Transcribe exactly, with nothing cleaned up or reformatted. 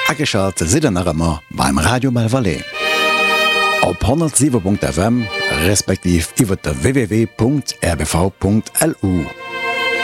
Ageschalt si nachmmer beim Radio Malvalais. Op hundertsieben Punkt F M respektiv iwwer der w w w Punkt r b v Punkt l u.